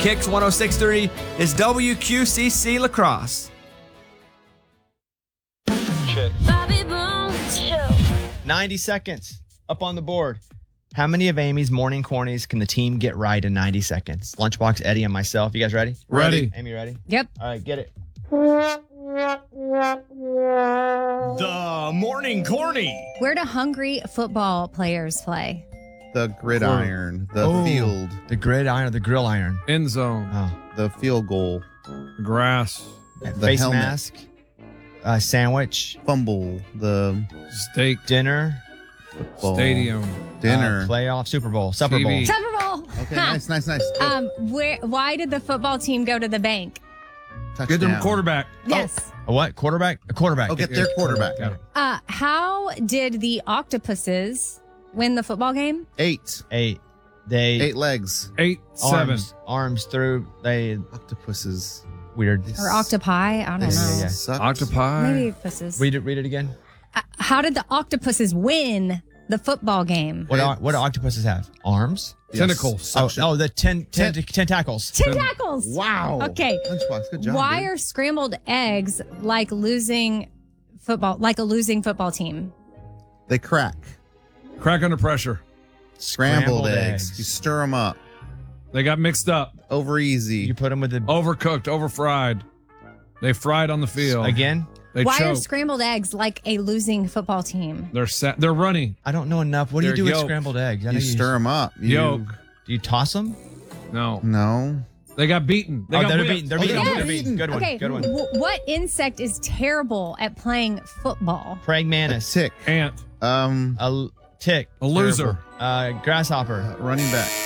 Kicks 106.3 is WQCC Lacrosse. Bobby Bones Show. 90 seconds up on the board. How many of Amy's morning cornies can the team get right in 90 seconds? Lunchbox, Eddie, and myself. You guys ready? Ready. Amy, ready? Yep. All right, get it. The morning corny. Where do hungry football players play? The gridiron, the field, The gridiron, the grill iron. End zone. Oh. the field goal, Grass. the Face helmet, mask. Sandwich. fumble, the Steak. Dinner. football, Stadium. dinner. Playoff. Super Bowl. Supper TV. Bowl. Super Bowl. Okay, Ha. nice. Why did the football team go to the bank? Touchdown. Get them quarterback. Yes. A what? Quarterback? A quarterback. Oh, get their quarterback. Got it. How did the octopuses win the football game? 8. 8. They 8 legs. 8, 7. arms through. They Octopuses. weird. Or octopi? I don't know. Yeah. Sucked. Octopi. Maybe pusses. Read it again. How did the octopuses win the football game? What do octopuses have? Arms? Yes. Tentacles. Suction. The tentacles. Tentacles. Wow. Okay. Lunchbox, good job. Why dude. are scrambled eggs like a losing football team? they crack? Crack under pressure. Scrambled eggs. You stir them up. They got mixed up. Over easy. You put them with the Overcooked. Overfried. They fried on the field. again. They Why are choked. scrambled eggs like a losing football team? They're runny. I don't know enough. What do you They're do with yolk. scrambled eggs? I know You stir them up. Yolk. Do you toss them? No. No. They got beaten. They got they're whipped. beaten. They're Oh, beaten. yes. They're beaten. Good one. Okay. Good one. What insect is terrible at playing football? Praying A mantis. tick. Ant. A tick. A loser. Grasshopper. Running back.